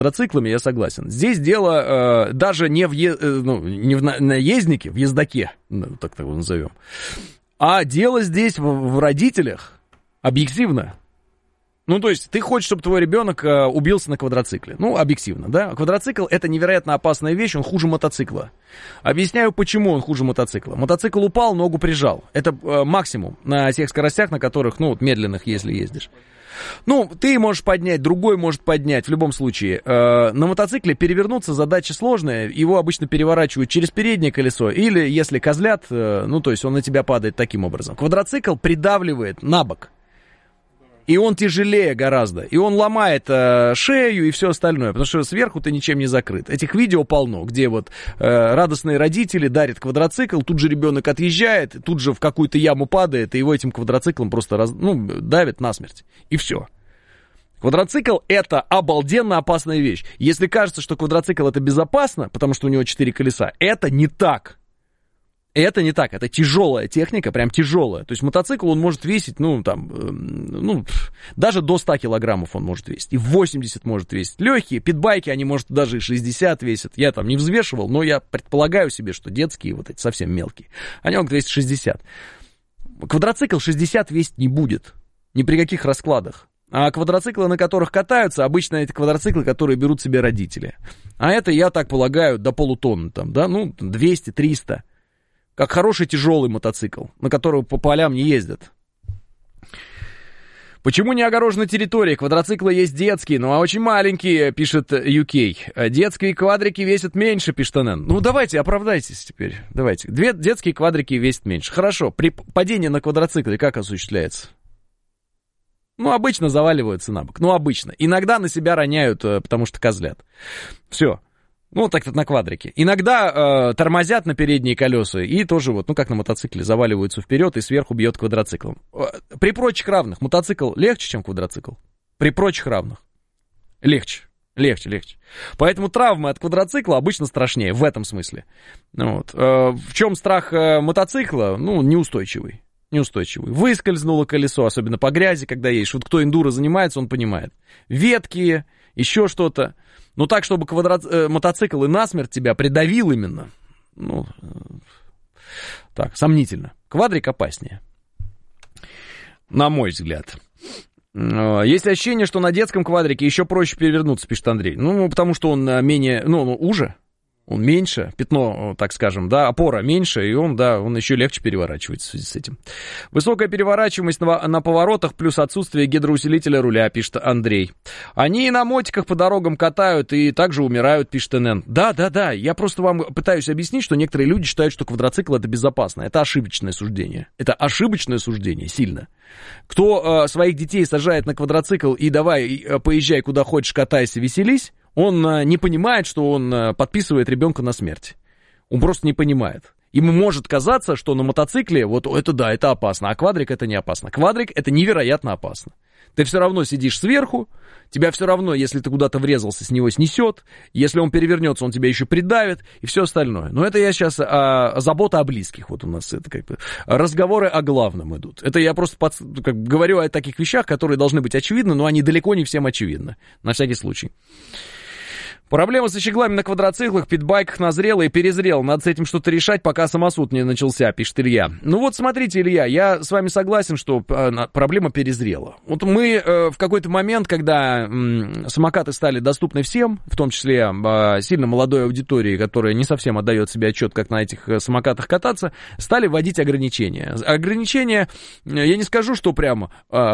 мотоциклами, я согласен. Здесь дело даже не в наезднике, в ездаке, так его назовем, а дело здесь в родителях, объективно. Ну, то есть, ты хочешь, чтобы твой ребенок убился на квадроцикле. Ну, объективно, да? Квадроцикл — это невероятно опасная вещь, он хуже мотоцикла. Объясняю, почему он хуже мотоцикла. Мотоцикл упал, ногу прижал. Это максимум на тех скоростях, на которых, ну, вот медленных, если ездишь. Ну, ты можешь поднять, другой может поднять, в любом случае. На мотоцикле перевернуться задача сложная, его обычно переворачивают через переднее колесо, или, если козлят, ну, то есть он на тебя падает таким образом. Квадроцикл придавливает на бок, и он тяжелее гораздо, и он ломает шею и все остальное, потому что сверху ты ничем не закрыт. Этих видео полно, где вот радостные родители дарят квадроцикл, тут же ребенок отъезжает, тут же в какую-то яму падает, и его этим квадроциклом просто давит насмерть, и все. Квадроцикл — это обалденно опасная вещь. Если кажется, что квадроцикл — это безопасно, потому что у него 4 колеса, это не так. Это не так, это тяжелая техника, прям тяжелая. То есть мотоцикл, он может весить, даже до 100 килограммов он может весить. И 80 может весить. Легкие питбайки, они, может, даже и 60 весят. Я там не взвешивал, но я предполагаю себе, что детские, вот эти совсем мелкие, они могут весить 60. Квадроцикл 60 весить не будет. Ни при каких раскладах. А квадроциклы, на которых катаются, обычно это квадроциклы, которые берут себе родители. А это, я так полагаю, до полутонны там, да, 200-300. Как хороший тяжелый мотоцикл, на который по полям не ездят. Почему не огорожена территория? Квадроциклы есть детские, но очень маленькие, пишет UK. Детские квадрики весят меньше, пишет НН. Ну, давайте, оправдайтесь теперь. Давайте. Детские квадрики весят меньше. Хорошо. При падении на квадроцикле как осуществляется? Ну, обычно заваливаются на бок. Ну, обычно. Иногда на себя роняют, потому что козлят. Все. Ну, так-то на квадрике. Иногда тормозят на передние колеса и тоже вот, как на мотоцикле, заваливаются вперед и сверху бьет квадроциклом. При прочих равных мотоцикл легче, чем квадроцикл? При прочих равных. Легче. Поэтому травмы от квадроцикла обычно страшнее, в этом смысле. Вот. В чем страх мотоцикла? Неустойчивый. Выскользнуло колесо, особенно по грязи, когда едешь. Вот кто эндуро занимается, он понимает. Ветки, еще что-то. Но так, чтобы мотоцикл и насмерть тебя придавил именно. Так, сомнительно. Квадрик опаснее. На мой взгляд. Есть ощущение, что на детском квадрике еще проще перевернуться, пишет Андрей. Потому что он менее, уже. Он меньше, пятно, так скажем, да, опора меньше, и он еще легче переворачивается в связи с этим. Высокая переворачиваемость на поворотах плюс отсутствие гидроусилителя руля, пишет Андрей. Они и на мотиках по дорогам катают и также умирают, пишет НН. Да, я просто вам пытаюсь объяснить, что некоторые люди считают, что квадроцикл это безопасно. Это ошибочное суждение. Сильно. Кто своих детей сажает на квадроцикл и давай, поезжай куда хочешь, катайся, веселись, он не понимает, что он подписывает ребенка на смерть. Он просто не понимает. Ему может казаться, что на мотоцикле, это опасно, а квадрик это не опасно. Квадрик это невероятно опасно. Ты все равно сидишь сверху, тебя все равно, если ты куда-то врезался, с него снесет, если он перевернется, он тебя еще придавит и все остальное. Но это я сейчас забота о близких, вот у нас это разговоры о главном идут. Это я просто говорю о таких вещах, которые должны быть очевидны, но они далеко не всем очевидны, на всякий случай. Проблема со щеглами на квадроциклах, питбайках назрела и перезрела. Надо с этим что-то решать, пока самосуд не начался, пишет Илья. Смотрите, Илья, я с вами согласен, что проблема перезрела. Вот мы в какой-то момент, когда самокаты стали доступны всем, в том числе сильно молодой аудитории, которая не совсем отдает себе отчет, как на этих самокатах кататься, стали вводить ограничения. Ограничения, я не скажу, что прямо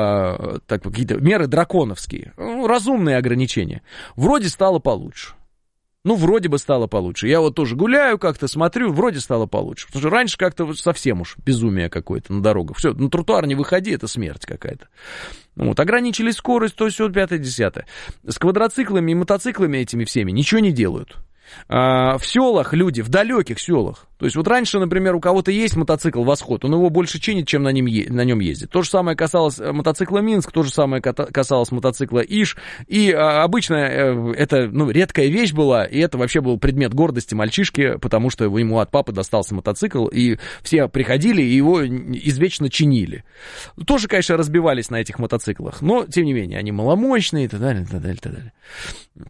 какие-то меры драконовские, разумные ограничения. Вроде стало получше. Вроде бы стало получше. Я вот тоже гуляю как-то, смотрю, вроде стало получше. Потому что раньше как-то совсем уж безумие какое-то на дорогах. Все, на тротуар не выходи, это смерть какая-то. Ограничили скорость, то все, 5-10. С квадроциклами и мотоциклами этими всеми ничего не делают. В селах люди, в далеких селах. То есть вот раньше, например, у кого-то есть мотоцикл «Восход», он его больше чинит, чем на нем ездит. То же самое касалось мотоцикла «Минск», то же самое касалось мотоцикла «Иш». И обычно это редкая вещь была, и это вообще был предмет гордости мальчишки, потому что ему от папы достался мотоцикл, и все приходили и его извечно чинили. Тоже, конечно, разбивались на этих мотоциклах, но, тем не менее, они маломощные и так далее, и так далее, и так далее.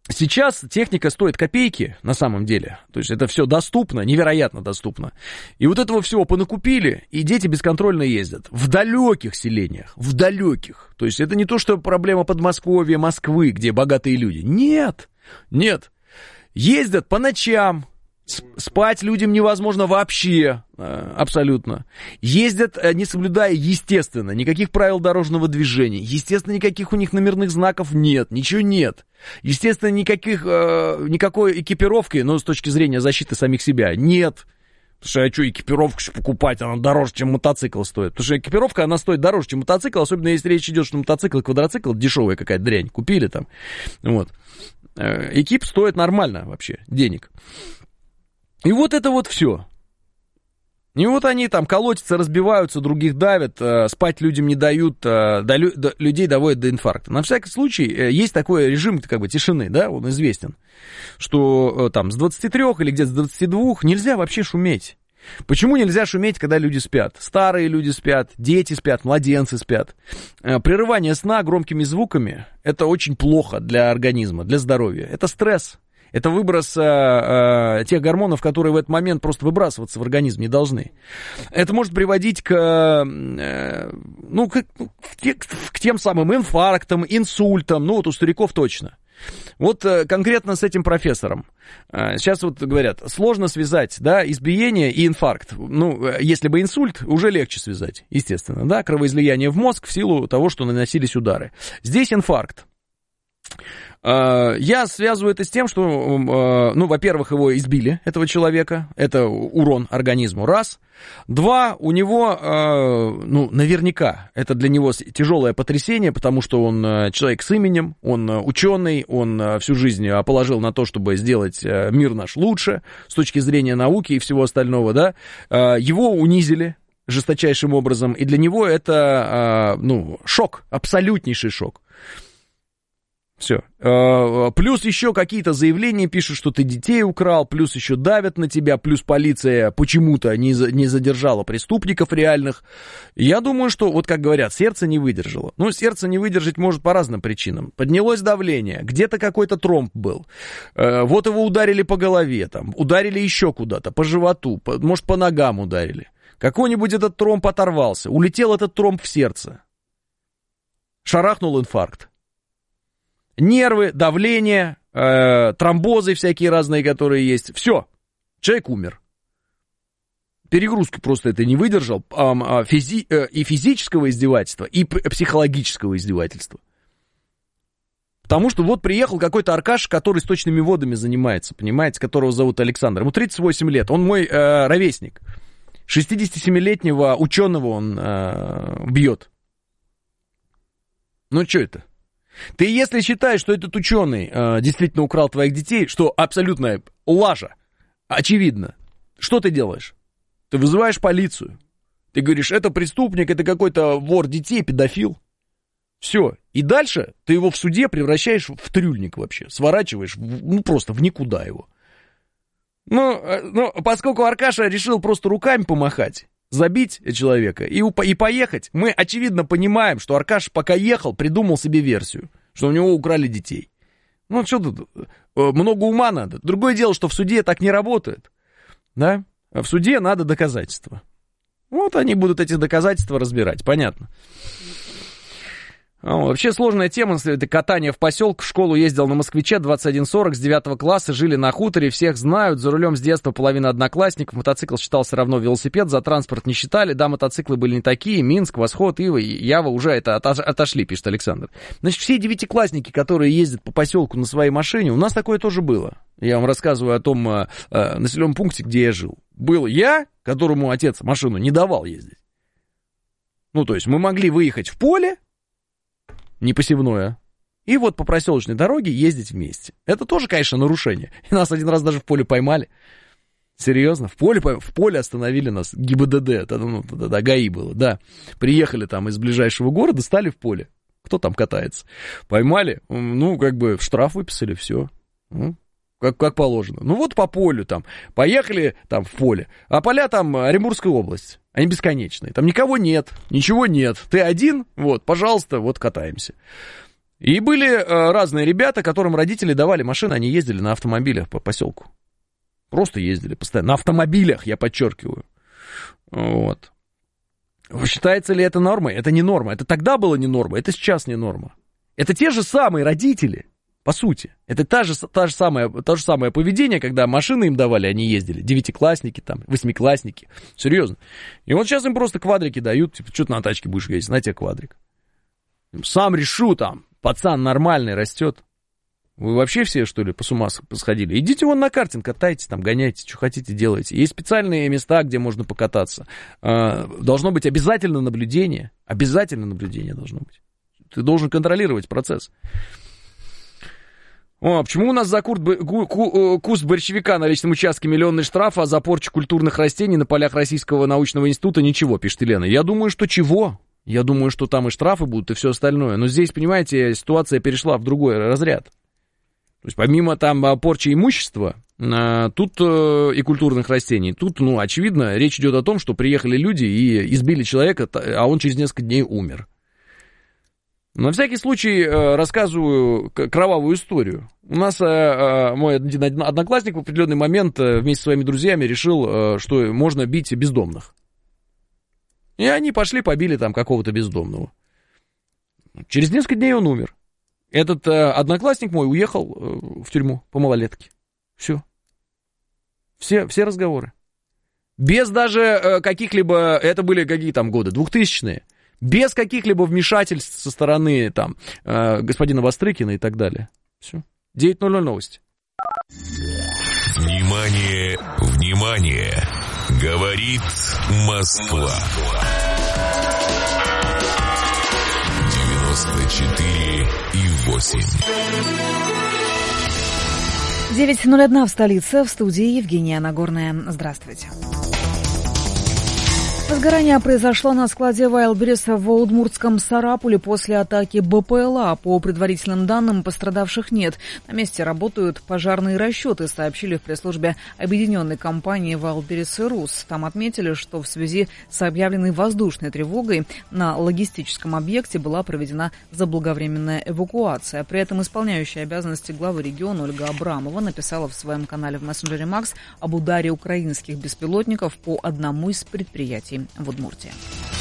Сейчас техника стоит копейки, на самом деле. То есть это все доступно, невероятно доступно. И вот этого всего понакупили, и дети бесконтрольно ездят. В далеких селениях, в далеких. То есть это не то, что проблема Подмосковья, Москвы, где богатые люди. Нет, нет. Ездят по ночам. Спать людям невозможно вообще, абсолютно. Ездят, не соблюдая, естественно, никаких правил дорожного движения. Естественно, никаких у них номерных знаков нет, ничего нет. Естественно, никакой экипировки, но с точки зрения защиты самих себя, нет. Потому что, экипировку покупать, она дороже, чем мотоцикл стоит. Потому что экипировка, она стоит дороже, чем мотоцикл, особенно если речь идет, что мотоцикл и квадроцикл дешевая какая-то дрянь, купили там. Вот. Экип стоит нормально вообще, денег. И вот это вот все. И вот они там колотятся, разбиваются, других давят, спать людям не дают, людей доводят до инфаркта. На всякий случай есть такой режим как бы тишины, да, он известен, что там с 23 или где-то с 22 нельзя вообще шуметь. Почему нельзя шуметь, когда люди спят? Старые люди спят, дети спят, младенцы спят. Прерывание сна громкими звуками – это очень плохо для организма, для здоровья. Это стресс. Это выброс тех гормонов, которые в этот момент просто выбрасываться в организм не должны. Это может приводить к тем самым инфарктам, инсультам, ну вот у стариков точно. Вот конкретно с этим профессором. Сейчас вот говорят, сложно связать, да, избиение и инфаркт. Ну, если бы инсульт, уже легче связать, естественно, да, кровоизлияние в мозг в силу того, что наносились удары. Здесь инфаркт. Я связываю это с тем, что, ну, во-первых, его избили, этого человека, это урон организму, раз. Два, у него, ну, наверняка, это для него тяжелое потрясение, потому что он человек с именем, он ученый, он всю жизнь положил на то, чтобы сделать мир наш лучше с точки зрения науки и всего остального, да. Его унизили жесточайшим образом, и для него это, ну, шок, абсолютнейший шок. Все. Плюс еще какие-то заявления пишут, что ты детей украл, плюс еще давят на тебя, плюс полиция почему-то не задержала преступников реальных. Я думаю, что, вот как говорят, сердце не выдержало. Ну, сердце не выдержать может по разным причинам. Поднялось давление, где-то какой-то тромб был. Вот его ударили по голове, там, ударили еще куда-то, по животу, может, по ногам ударили. Какой-нибудь этот тромб оторвался, улетел этот тромб в сердце. Шарахнул инфаркт. Нервы, давление, тромбозы всякие разные, которые есть. Все, человек умер. Перегрузки просто это не выдержал. И физического издевательства, и психологического издевательства. Потому что вот приехал какой-то Аркаш, который сточными водами занимается, понимаете, которого зовут Александр. Ему 38 лет, он мой ровесник. 67-летнего ученого он бьет. Ну, что это? Ты если считаешь, что этот ученый действительно украл твоих детей, что абсолютная лажа, очевидно, что ты делаешь? Ты вызываешь полицию. Ты говоришь, это преступник, это какой-то вор детей, педофил. Все. И дальше ты его в суде превращаешь в трюльник вообще. Сворачиваешь, ну просто в никуда его. Ну, поскольку Аркаша решил просто руками помахать, забить человека и поехать, мы, очевидно, понимаем, что Аркаш, пока ехал, придумал себе версию, что у него украли детей. Ну, что тут, много ума надо. Другое дело, что в суде так не работает, да? В суде надо доказательства. Вот они будут эти доказательства разбирать, понятно. Вообще сложная тема, это катание в поселке. В школу ездил на Москвиче 2140 с 9 класса, жили на хуторе, всех знают, за рулем с детства половина одноклассников, мотоцикл считался равно велосипед, за транспорт не считали, да, мотоциклы были не такие, Минск, Восход, Ива, Ява уже это отошли, пишет Александр. Значит, все девятиклассники, которые ездят по поселку на своей машине, у нас такое тоже было. Я вам рассказываю о том населенном пункте, где я жил. Был я, которому отец машину не давал ездить. Ну, то есть мы могли выехать в поле, непосевное, и вот по проселочной дороге ездить вместе. Это тоже, конечно, нарушение. И нас один раз даже в поле поймали. Серьезно? В поле остановили нас. ГИБДД, тогда ГАИ было, да. Приехали там из ближайшего города, стали в поле. Кто там катается? Поймали, ну, как бы штраф выписали, все. Как положено. Ну, вот по полю там. Поехали там в поле. А поля там Оренбургская область. Они бесконечные. Там никого нет, ничего нет. Ты один, вот, пожалуйста, вот катаемся. И были разные ребята, которым родители давали машины, они ездили на автомобилях по поселку. Просто ездили постоянно. На автомобилях, я подчеркиваю. Вот. Считается ли это нормой? Это не норма. Это тогда было не норма, это сейчас не норма. Это те же самые родители, по сути. Это то же самое поведение, когда машины им давали, они ездили. 9-классники, там, 8-классники. Серьезно. И вот сейчас им просто квадрики дают. Типа, что ты на тачке будешь ездить? На тебе квадрик. Сам решу там. Пацан нормальный растет. Вы вообще все, что ли, с ума посходили? Идите вон на картинг, катайтесь, там, гоняйте, что хотите, делайте. Есть специальные места, где можно покататься. Должно быть обязательно наблюдение. Обязательно наблюдение должно быть. Ты должен контролировать процесс. Почему у нас за куст борщевика на личном участке миллионный штраф, а за порчу культурных растений на полях Российского научного института ничего, пишет Елена. Я думаю, что чего? Я думаю, что там и штрафы будут, и все остальное. Но здесь, понимаете, ситуация перешла в другой разряд. То есть помимо там порчи имущества, тут и культурных растений, тут, очевидно, речь идет о том, что приехали люди и избили человека, а он через несколько дней умер. На всякий случай рассказываю кровавую историю. У нас мой один одноклассник в определенный момент вместе со своими друзьями решил, что можно бить бездомных. И они пошли, побили там какого-то бездомного. Через несколько дней он умер. Этот одноклассник мой уехал в тюрьму по малолетке. Все. Все разговоры. Без даже каких-либо... Это были какие там годы? 2000-е. Без каких-либо вмешательств со стороны там господина Вострыкина и так далее. Все. 9:00 новости. Внимание, внимание! Говорит Москва. 94,8. 9:01 в столице, в студии Евгения Нагорная. Здравствуйте. Возгорание произошло на складе Wildberries в удмуртском Сарапуле после атаки БПЛА. По предварительным данным, пострадавших нет. На месте работают пожарные расчеты, сообщили в пресс-службе объединенной компании Wildberries Рус. Там отметили, что в связи с объявленной воздушной тревогой на логистическом объекте была проведена заблаговременная эвакуация. При этом исполняющая обязанности главы региона Ольга Абрамова написала в своем канале в мессенджере Макс об ударе украинских беспилотников по одному из предприятий в Удмуртии.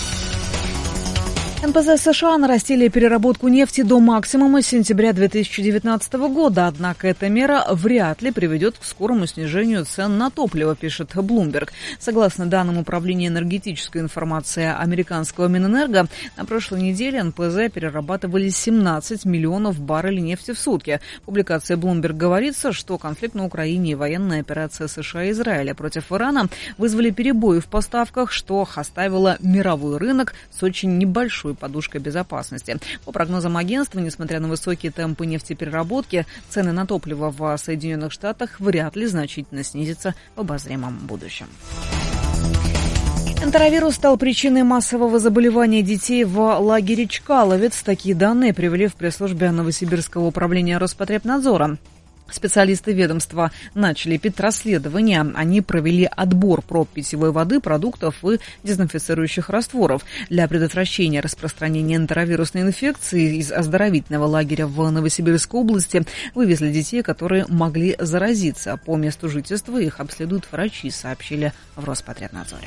НПЗ США нарастили переработку нефти до максимума с сентября 2019 года, однако эта мера вряд ли приведет к скорому снижению цен на топливо, пишет Bloomberg. Согласно данным Управления энергетической информации американского Минэнерго, на прошлой неделе НПЗ перерабатывали 17 миллионов баррелей нефти в сутки. В публикации Bloomberg говорится, что конфликт на Украине и военная операция США и Израиля против Ирана вызвали перебои в поставках, что оставило мировой рынок с очень небольшой подушкой безопасности. По прогнозам агентства, несмотря на высокие темпы нефтепереработки, цены на топливо в Соединенных Штатах вряд ли значительно снизятся в обозримом будущем. Энтеровирус стал причиной массового заболевания детей в лагере Чкаловец. Такие данные привели в пресс-службе Новосибирского управления Роспотребнадзора. Специалисты ведомства начали расследование. Они провели отбор проб питьевой воды, продуктов и дезинфицирующих растворов. Для предотвращения распространения энтеровирусной инфекции из оздоровительного лагеря в Новосибирской области вывезли детей, которые могли заразиться. По месту жительства их обследуют врачи, сообщили в Роспотребнадзоре.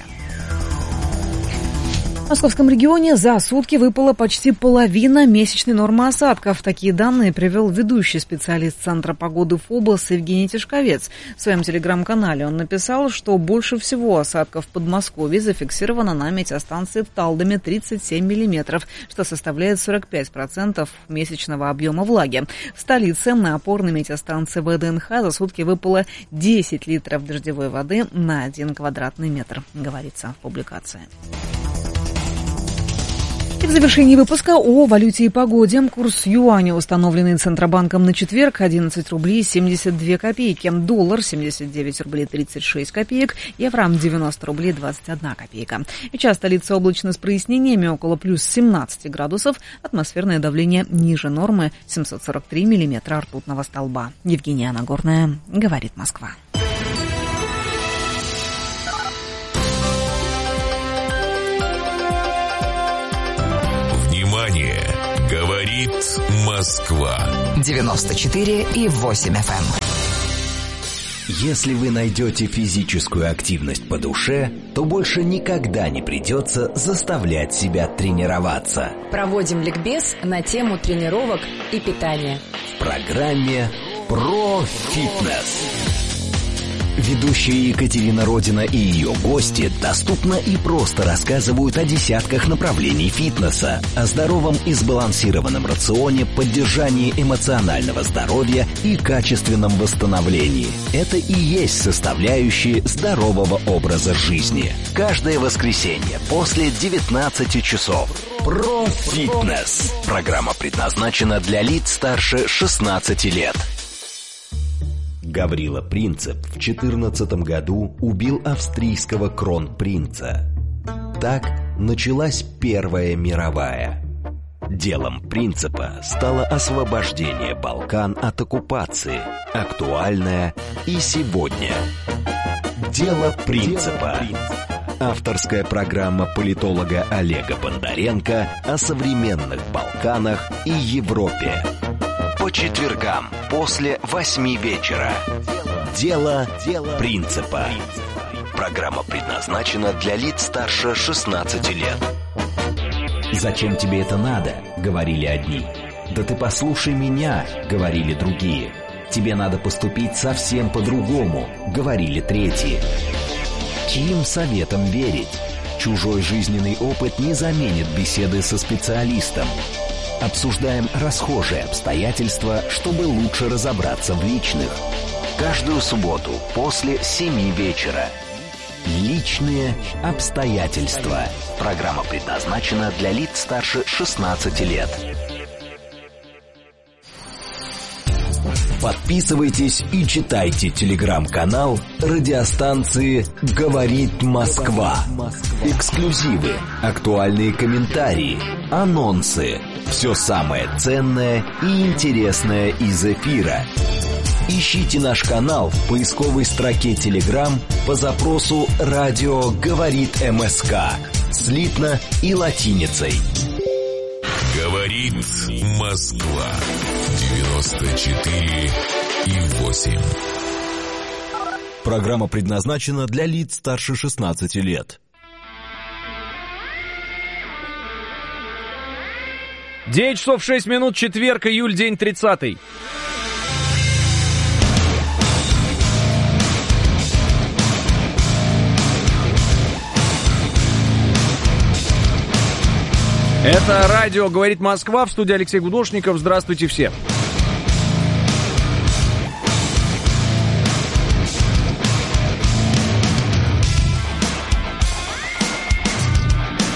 В Московском регионе за сутки выпала почти половина месячной нормы осадков. Такие данные привел ведущий специалист Центра погоды ФОБОС Евгений Тишковец. В своем телеграм-канале он написал, что больше всего осадков в Подмосковье зафиксировано на метеостанции в Талдоме 37 миллиметров, что составляет 45% месячного объема влаги. В столице на опорной метеостанции ВДНХ за сутки выпало 10 литров дождевой воды на 1 квадратный метр, говорится в публикации. И в завершении выпуска о валюте и погоде. Курс юаня, установленный Центробанком на четверг, 11 рублей 72 копейки. Доллар 79 рублей 36 копеек. Евро 90 рублей 21 копейка. Сейчас столица облачно с прояснениями, около плюс 17 градусов. Атмосферное давление ниже нормы 743 миллиметра ртутного столба. Евгения Нагорная, говорит Москва. Внимание! Говорит Говорит Москва. 94,8 FM. Если вы найдете физическую активность по душе, то больше никогда не придется заставлять себя тренироваться. Проводим ликбез на тему тренировок и питания. В программе «Про фитнес». Ведущие Екатерина Родина и ее гости доступно и просто рассказывают о десятках направлений фитнеса, о здоровом и сбалансированном рационе, поддержании эмоционального здоровья и качественном восстановлении. Это и есть составляющие здорового образа жизни. Каждое воскресенье после 19 часов. Про фитнес. Программа предназначена для лиц старше 16 лет. Гаврила Принцип в 14 году убил австрийского кронпринца. Так началась Первая мировая. Делом Принципа стало освобождение Балкан от оккупации, актуальное и сегодня. Дело Принципа. Авторская программа политолога Олега Бондаренко о современных Балканах и Европе. По четвергам после 8 вечера. Дело Принципа. Программа предназначена для лиц старше 16 лет. «Зачем тебе это надо?» — говорили одни. «Да ты послушай меня», — говорили другие. «Тебе надо поступить совсем по-другому», — говорили третьи. Чьим советом верить? Чужой жизненный опыт не заменит беседы со специалистом. Обсуждаем расхожие обстоятельства, чтобы лучше разобраться в личных. Каждую субботу после 7 вечера. Личные обстоятельства. Программа предназначена для лиц старше 16 лет. Подписывайтесь и читайте телеграм-канал радиостанции «Говорит Москва». Эксклюзивы, актуальные комментарии, анонсы. Все самое ценное и интересное из эфира. Ищите наш канал в поисковой строке Telegram по запросу «Радио говорит МСК» слитно и латиницей. Говорит Москва. 94,8. Программа предназначена для лиц старше 16 лет. 9 часов 6 минут, четверг, июль, день 30-й. Это радио «Говорит Москва», в студии Алексей Гудошников. Здравствуйте все.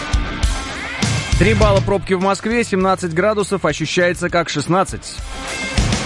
Три балла пробки в Москве, 17 градусов, ощущается как 16.